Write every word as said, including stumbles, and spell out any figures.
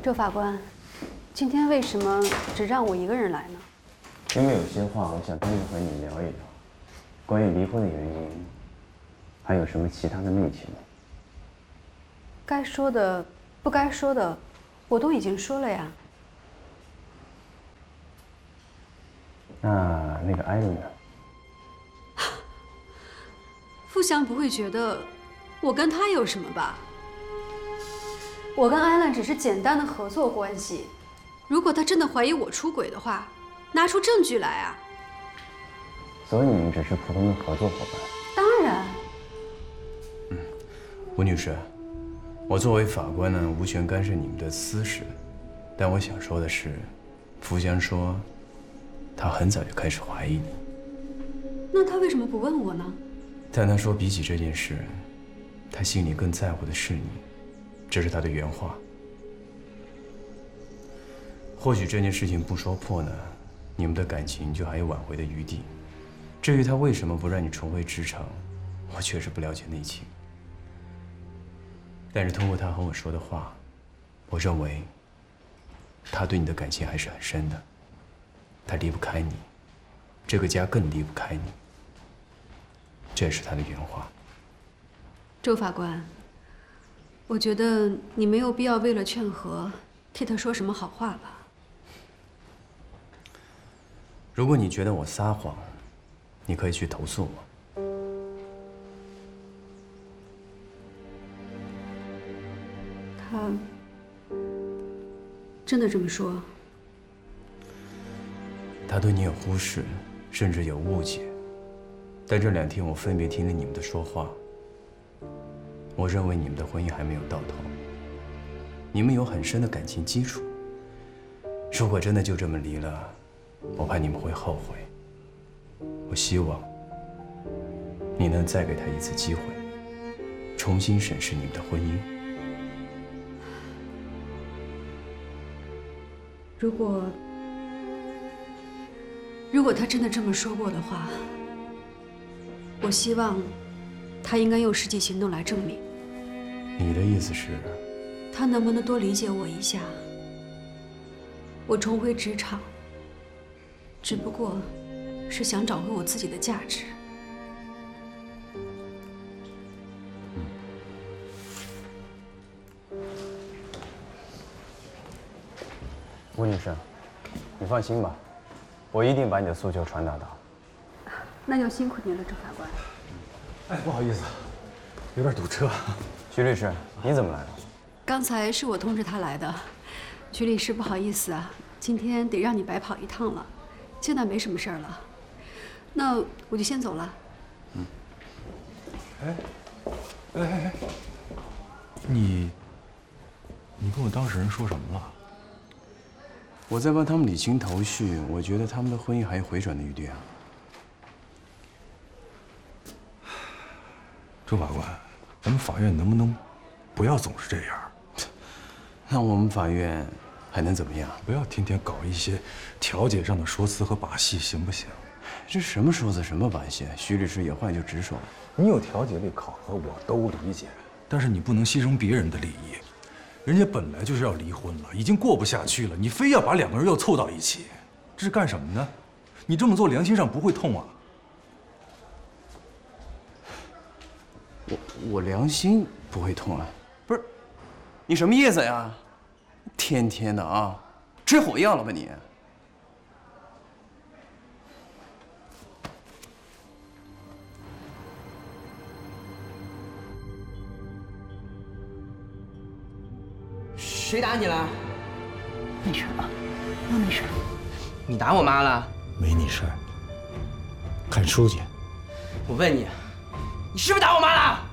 周法官，今天为什么只让我一个人来呢？ 因为有些话我想单独和你聊一聊，关于离婚的原因，还有什么其他的秘情？ 该说的、不该说的，我都已经说了呀。 那那个艾伦呢？ 富祥不会觉得我跟他有什么吧？我跟艾伦只是简单的合作关系。如果他真的怀疑我出轨的话，拿出证据来啊！ 所以你们只是普通的合作伙伴？ 当然。 嗯，吴女士，我作为法官呢，无权干涉你们的私事，但我想说的是，福祥说，他很早就开始怀疑你。 那他为什么不问我呢？ 但他说，比起这件事，他心里更在乎的是你，这是他的原话。或许这件事情不说破呢，你们的感情就还有挽回的余地。至于他为什么不让你重回职场，我确实不了解内情。但是通过他和我说的话，我认为他对你的感情还是很深的。他离不开你，这个家更离不开你。这是他的原话。 周法官，我觉得你没有必要为了劝和，替他说什么好话吧。 如果你觉得我撒谎，你可以去投诉我。 他真的这么说？ 他对你有忽视，甚至有误解。但这两天我分别听了你们的说话，我认为你们的婚姻还没有到头，你们有很深的感情基础。如果真的就这么离了，我怕你们会后悔。我希望你能再给他一次机会，重新审视你们的婚姻。 如果如果他真的这么说过的话，我希望他应该用实际行动来证明。 你的意思是？ 他能不能多理解我一下？我重回职场，只不过是想找回我自己的价值。 吴女士，你放心吧，我一定把你的诉求传达到。 那就辛苦您了，周法官。 哎，不好意思，有点堵车。 徐律师，你怎么来了？ 刚才是我通知他来的。徐律师，不好意思啊，今天得让你白跑一趟了。现在没什么事儿了，那我就先走了。 嗯。哎，哎哎哎，你，你跟我当事人说什么了？ 我在帮他们理清头绪，我觉得他们的婚姻还有回转的余地啊。 周法官，咱们法院能不能不要总是这样？ 那我们法院还能怎么样？ 不要天天搞一些调解上的说辞和把戏，行不行？ 这什么说辞，什么把戏？徐律师有话就直说。 你有调解力考核，我都理解，但是你不能牺牲别人的利益。人家本来就是要离婚了，已经过不下去了，你非要把两个人又凑到一起，这是干什么呢？你这么做良心上不会痛啊？ 我我良心不会痛啊？不是，你什么意思呀？天天的啊，吃火药了吧你？ 谁打你了？ 没事啊，我没事。 你打我妈了？ 没你事儿。看书去。 我问你，你是不是打我妈了？